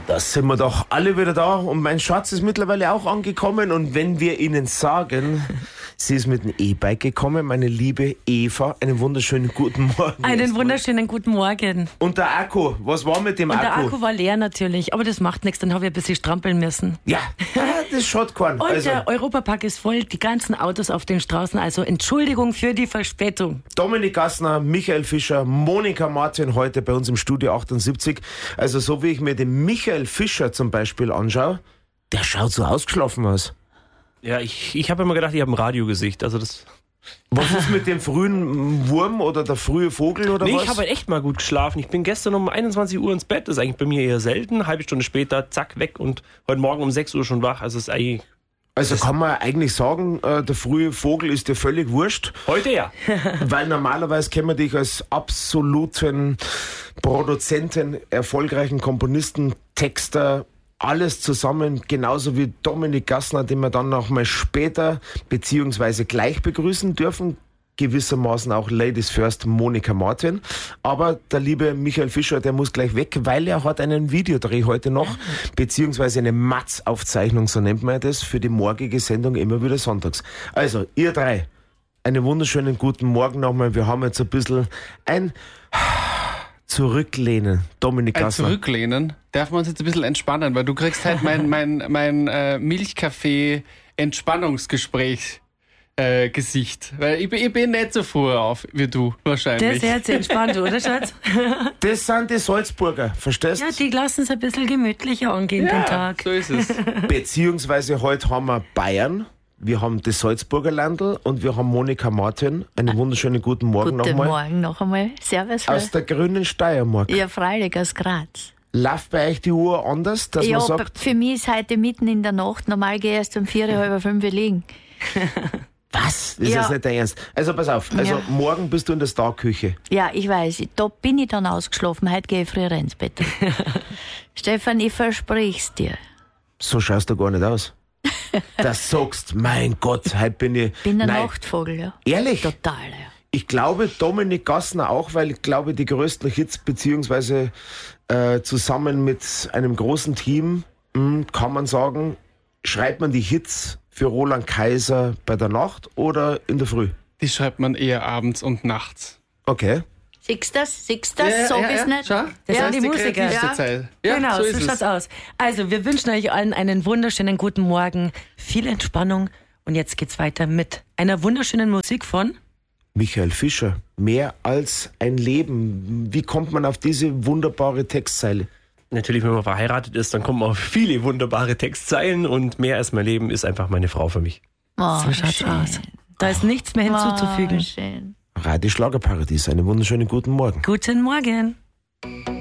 Da sind wir doch alle wieder da und mein Schatz ist mittlerweile auch angekommen und wenn wir Ihnen sagen, sie ist mit dem E-Bike gekommen, meine liebe Eva, einen wunderschönen guten Morgen. Einen wunderschönen guten Morgen. Und der Akku, was war mit dem Und Akku? der Akku war leer natürlich, aber das macht nichts, dann habe ich ein bisschen strampeln müssen. Ja, das schaut keinen. Und Also, der Europapark ist voll, die ganzen Autos auf den Straßen, also Entschuldigung für die Verspätung. Dominik Gassner, Michael Fischer, Monika Martin heute bei uns im Studio 78. Also so wie ich mir den Michael Fischer zum Beispiel anschaue, der schaut so ausgeschlafen aus. Ja, ich habe immer gedacht, ich habe ein Radiogesicht. Also das. Was ist mit dem frühen Wurm oder der frühe Vogel oder Nee, was? ich habe halt echt mal gut geschlafen. Ich bin gestern um 21 Uhr ins Bett. Das ist eigentlich bei mir eher selten. Eine halbe Stunde später, zack, weg. Und heute Morgen um 6 Uhr schon wach. Also ist eigentlich. Also kann man eigentlich sagen, der frühe Vogel ist dir völlig wurscht, Heute ja. weil normalerweise kennen wir dich als absoluten Produzenten, erfolgreichen Komponisten, Texter, alles zusammen, genauso wie Dominik Gassner, den wir dann noch mal später beziehungsweise gleich begrüßen dürfen. Gewissermaßen auch Ladies First Monika Martin. Aber der liebe Michael Fischer, der muss gleich weg, weil er hat einen Videodreh heute noch, beziehungsweise eine Matz-Aufzeichnung, so nennt man das, für die morgige Sendung immer wieder sonntags. Also, ihr drei, einen wunderschönen guten Morgen nochmal. Wir haben jetzt ein bisschen ein Zurücklehnen. Dominik Ein Gassner. Zurücklehnen? Darf man uns jetzt ein bisschen entspannen, weil du kriegst halt mein Milchkaffee-Entspannungsgespräch Gesicht. Weil ich bin nicht so früh auf wie du, wahrscheinlich. Der ist jetzt entspannt, oder Schatz? Das sind die Salzburger, verstehst Ja, die lassen es ein bisschen gemütlicher angehen, den Tag. So ist es. Beziehungsweise heute haben wir Bayern, wir haben das Salzburger Landl und wir haben Monika Martin. Einen wunderschönen guten Morgen Guten nochmal. Morgen noch einmal. Servus. Aus der grünen Steiermark. Ja, freilich aus Graz. Läuft bei euch die Uhr anders, dass Ja, man sagt, für mich ist heute mitten in der Nacht. Normal gehe ich erst um 4, halb 5 liegen. was? Das ist Ja. jetzt nicht dein Ernst. Also pass auf, Ja. morgen bist du in der Starküche. Ja, ich weiß. Da bin ich dann ausgeschlafen. Heute gehe ich früher ins Bett. Stefan, ich versprich's dir. So schaust du gar nicht aus. Das sagst, mein Gott, heute bin ich... Bin ein Nein, Nachtvogel, ja. ehrlich? Total, ja. Ich glaube, Dominik Gassner auch, weil ich glaube, die größten Hits, beziehungsweise zusammen mit einem großen Team, kann man sagen, schreibt man die Hits für Roland Kaiser bei der Nacht oder in der Früh? Die schreibt man eher abends und nachts. Okay. Siehst du das? Sag ich's nicht? Schau, Das ja, sind die Musiker. kreativste Ja. Zeit. Ja, Genau, so so ist schaut's es. aus. Also, wir wünschen euch allen einen wunderschönen guten Morgen, viel Entspannung und jetzt geht's weiter mit einer wunderschönen Musik von... Michael Fischer, mehr als ein Leben. Wie kommt man auf diese wunderbare Textzeile? Natürlich, wenn man verheiratet ist, dann kommen auch viele wunderbare Textzeilen und mehr als mein Leben ist einfach meine Frau für mich. Oh, So schaut's schön. aus. Da ist nichts mehr hinzuzufügen. Oh, schön. Radio Schlagerparadies, einen wunderschönen guten Morgen. Guten Morgen.